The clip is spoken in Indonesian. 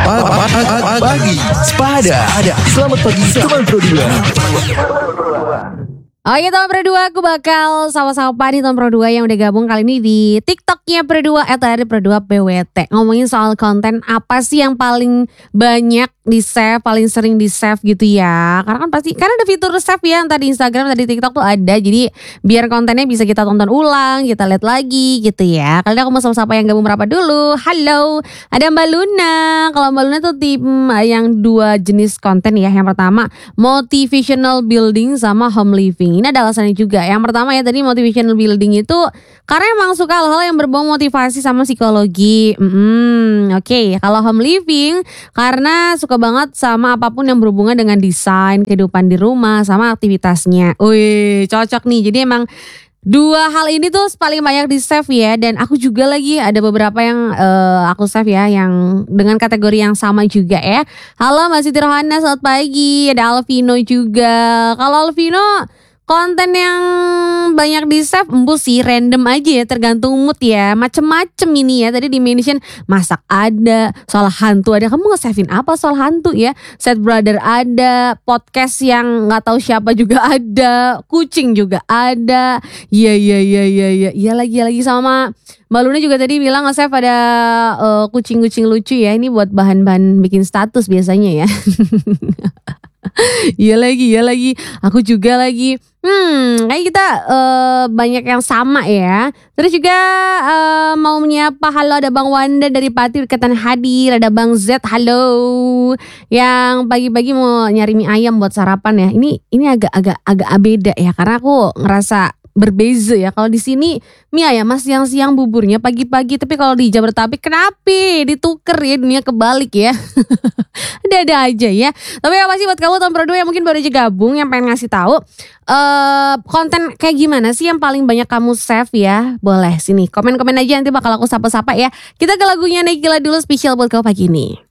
Pagi Sepada. Selamat pagi teman Pro 2. Oke teman Pro 2, aku bakal sama-sama nih teman Pro 2 yang udah gabung kali ini di TikToknya Pro 2 dari Pro 2 PWT. Ngomongin soal konten apa sih yang paling banyak di save, paling sering di save gitu ya. Karena kan pasti, karena ada fitur save ya, entah di Instagram, entah di TikTok tuh ada. Jadi biar kontennya bisa kita tonton ulang, kita lihat lagi gitu ya. Kali ini aku mau sama-sama yang gabung berapa dulu. Halo, ada Mbak Luna. Kalau Mbak Luna tuh tim yang dua jenis konten ya. Yang pertama motivational building sama home living. Ini ada alasannya juga. Yang pertama ya tadi motivational building itu karena emang suka hal-hal yang berbau motivasi sama psikologi. Oke. Kalau home living karena suka banget sama apapun yang berhubungan dengan desain, kehidupan di rumah, sama aktivitasnya. Wih, cocok nih. Jadi emang dua hal ini tuh paling banyak di save ya. Dan aku juga lagi ada beberapa yang aku save ya, yang dengan kategori yang sama juga ya. Halo Mbak Siti Rohana, selamat pagi. Ada Alvino juga. Kalau Alvino konten yang banyak di save embus sih, random aja ya, tergantung mood ya. Macem-macem ini ya. Tadi di mention masak ada, soal hantu ada. Kamu nge-savein apa soal hantu ya? Set Brother ada, podcast yang nggak tahu siapa juga ada, kucing juga ada. Iya lagi sama Mbak Luna juga tadi bilang nge-save ada kucing-kucing lucu ya. Ini buat bahan-bahan bikin status biasanya ya. Iya lagi. Aku juga lagi. Kayak kita banyak yang sama ya. Terus juga mau menyapa, halo ada Bang Wanda dari Pati Dekatan hadir. Ada Bang Z, halo. Yang pagi-pagi mau nyari mie ayam buat sarapan ya. Ini agak beda ya, karena aku ngerasa berbeza ya. Kalau di sini mie ayam mas siang-siang, buburnya pagi-pagi. Tapi kalau di Jabodetabek kenapa dituker ya, dunia kebalik ya. Ada aja ya. Tapi apa sih buat kamu Tom Pro 2 yang mungkin baru aja gabung, yang pengen ngasih tahu konten kayak gimana sih yang paling banyak kamu save ya. Boleh sini komen-komen aja, nanti bakal aku sapa-sapa ya. Kita ke lagunya Naikila dulu, spesial buat kamu pagi ini.